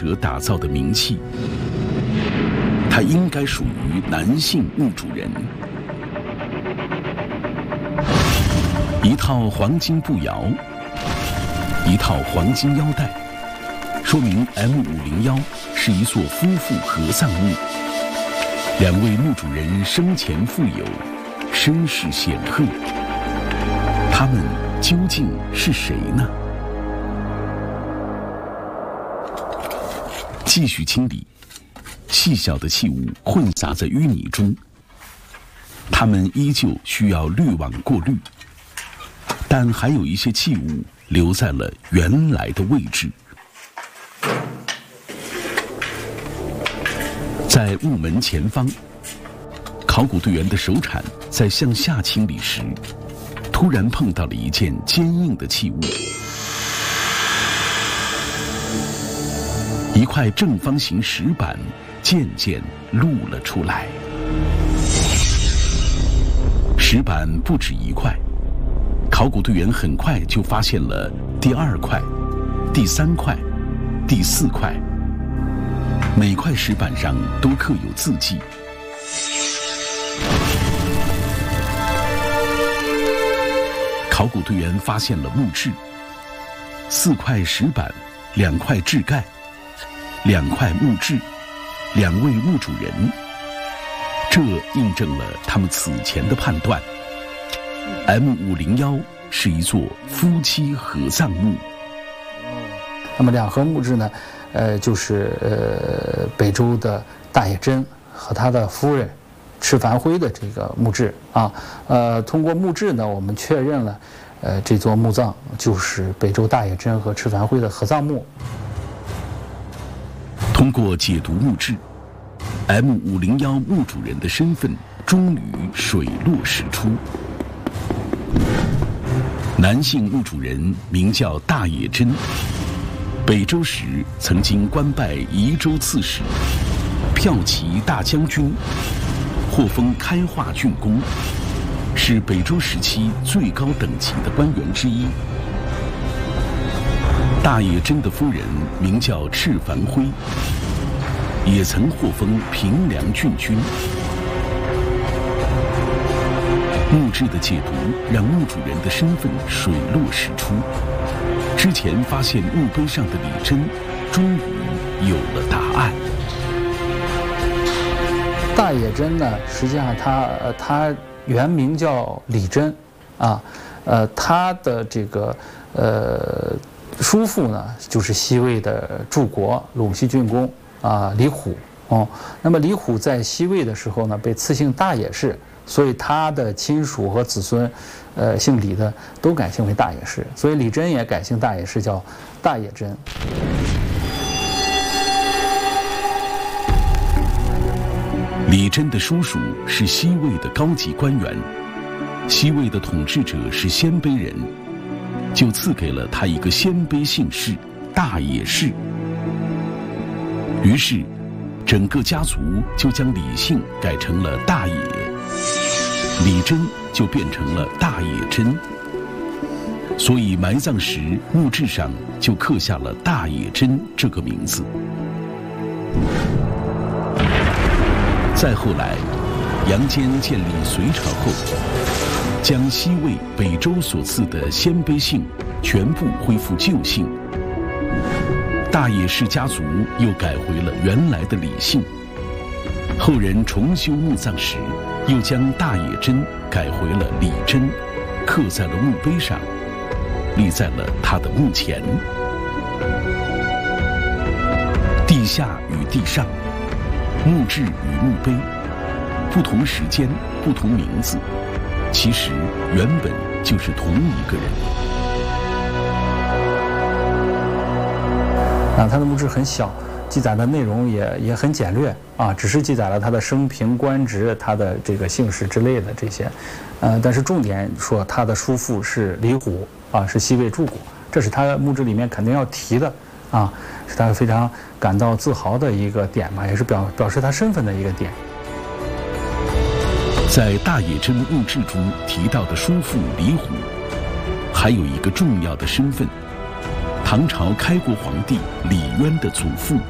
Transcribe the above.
者打造的名器，它应该属于男性墓主人。一套黄金步摇，一套黄金腰带，说明 M501是一座夫妇合葬墓。两位墓主人生前富有，身世显赫，他们究竟是谁呢？继续清理，细小的器物混杂在淤泥中，它们依旧需要滤网过滤，但还有一些器物留在了原来的位置。在墓门前方，考古队员的手铲在向下清理时，突然碰到了一件坚硬的器物，一块正方形石板渐渐露了出来。石板不止一块，考古队员很快就发现了第2块、第3块、第4块，每块石板上都刻有字迹。考古队员发现了墓志：4块石板，2块志盖，2块墓志，2位墓主人。这印证了他们此前的判断。M501是一座夫妻合葬墓。 那么2盒墓志呢，就是北周的大野真和他的夫人赤凡辉的这个墓志啊。通过墓志呢，我们确认了，这座墓葬就是北周大野真和赤凡辉的合葬墓。 通过解读墓志，M501墓主人的身份终于水落石出。男性墓主人名叫大野真，北周时曾经官拜宜州刺史、骠骑大将军，获封开化郡公，是北周时期最高等级的官员之一。大野真的夫人名叫赤凡辉，也曾获封平凉郡君。墓志的解读让墓主人的身份水落石出。之前发现墓碑上的李真，终于有了答案。 大野真呢，实际上他原名叫李真，啊，他的这个叔父呢，就是西魏的柱国陇西郡公啊李虎哦。那么李虎在西魏的时候呢，被赐姓大野氏，所以他的亲属和子孙，姓李的都改姓为大野氏，所以李真也改姓大野氏，叫大野真。 李真的叔叔是西魏的高级官员，西魏的统治者是鲜卑人，就赐给了他一个鲜卑姓氏大野氏。于是，整个家族就将李姓改成了大野，李真就变成了大野真。所以埋葬时墓志上就刻下了大野真这个名字。再后来，杨坚建立隋朝后，将西魏、北周所赐的鲜卑姓全部恢复旧姓。大野氏家族又改回了原来的李姓。后人重修墓葬时，又将大野真改回了李真，刻在了墓碑上，立在了他的墓前。地下与地上，墓志与墓碑，不同时间、不同名字，其实原本就是同一个人。 他的墓志很小，记载的内容也很简略啊，只是记载了他的生平、官职、他的这个姓氏之类的这些，但是重点说他的叔父是李虎啊，是西魏柱国，这是他墓志里面肯定要提的啊，是他非常感到自豪的一个点嘛，也是表示他身份的一个点。 在大野真墓志中提到的叔父李虎，还有一个重要的身份。唐朝开国皇帝李渊的祖父